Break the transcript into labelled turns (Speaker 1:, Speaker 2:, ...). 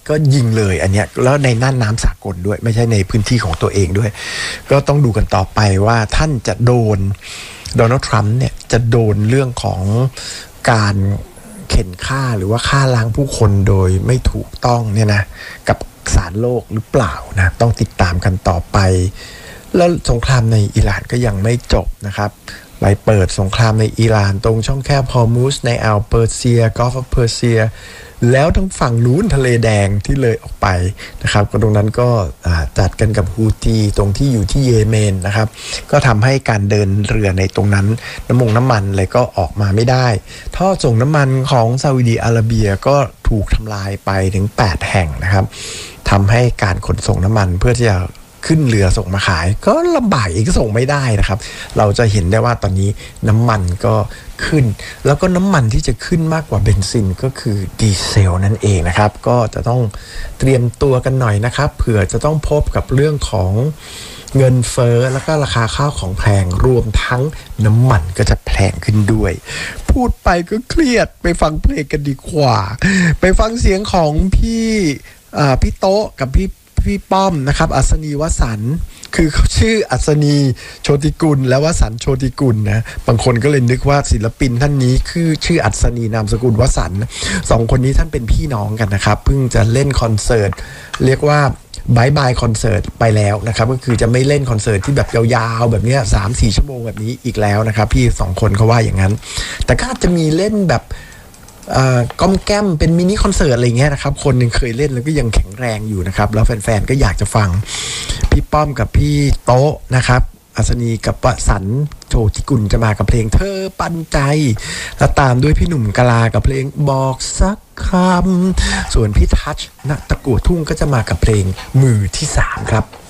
Speaker 1: ก็ยิงเลยอันเนี้ยแล้วในน่านน้ำสากลด้วยไม่ใช่ในพื้นที่ของตัวเองด้วยก็ต้องดูกันต่อไปว่าท่านจะโดนโดนัลด์ทรัมป์เนี่ยจะโดนเรื่องของการเข็นฆ่าหรือว่าฆ่าล้างผู้คนโดยไม่ถูกต้องเนี่ยนะกับศาลโลกหรือเปล่านะต้องติดตามกันต่อไปแล้วสงครามในอิหร่านก็ยังไม่จบนะครับไปเปิดสงครามในอิหร่านตรงช่องแคบฮอร์มุซในอ่าวเปอร์เซียกอล์ฟออฟเพอร์เซียแล้วทั้งฝั่งนู้นทะเลแดงที่เลยออกไปนะครับก็ตรงนั้นก็จัดกันกับฮูตีตรงที่อยู่ที่เยเมนนะครับก็ทำให้การเดินเรือในตรงนั้นน้ำมันอะไรก็ออกมาไม่ได้ท่อส่งน้ำมันของซาอุดิอาระเบียก็ถูกทำลายไปถึง8แห่งนะครับทำให้การขนส่งน้ำมันเพื่อที่จะขึ้นเรือส่งมาขายก็ลำบากอีกส่งไม่ได้นะครับเราจะเห็นได้ว่าตอนนี้น้ำมันก็ขึ้นแล้วก็น้ำมันที่จะขึ้นมากกว่าเบนซินก็คือดีเซลนั่นเองนะครับก็จะต้องเตรียมตัวกันหน่อยนะครับเผื่อจะต้องพบกับเรื่องของเงินเฟ้อแล้วก็ราคาข้าวของแพงรวมทั้งน้ำมันก็จะแพงขึ้นด้วยพูดไปก็เครียดไปฟังเพลงกันดีกว่าไปฟังเสียงของพี่โต๊ะกับพี่ป้อมนะครับอัศนีวสันต์คือเขาชื่ออัศนีโชติกุลและวสันต์โชติกุลนะบางคนก็เลยนึกว่าศิลปินท่านนี้คือชื่ออัศนีนามสกุลวสันต์สองคนนี้ท่านเป็นพี่น้องกันนะครับเพิ่งจะเล่นคอนเสิร์ตเรียกว่าบายบายคอนเสิร์ตไปแล้วนะครับก็คือจะไม่เล่นคอนเสิร์ตที่แบบยาวๆแบบนี้ 3-4 ชั่วโมงแบบนี้อีกแล้วนะครับพี่สองคนเขาว่าอย่างนั้นแต่ก็จะมีเล่นแบบก้อมแก้มเป็นมินิคอนเสิร์ตอะไรเงี้ยนะครับคนหนึ่งเคยเล่นแล้วก็ยังแข็งแรงอยู่นะครับแล้วแฟนๆก็อยากจะฟังพี่ป้อมกับพี่โต๊ะนะครับอัศนีกับวสันต์โชติกุลจะมากับเพลงเธอปันใจแล้วตามด้วยพี่หนุ่มกะลากับเพลงบอกสักคำส่วนพี่ทัชณตะกั่วทุ่งก็จะมากับเพลงมือที่3ครับ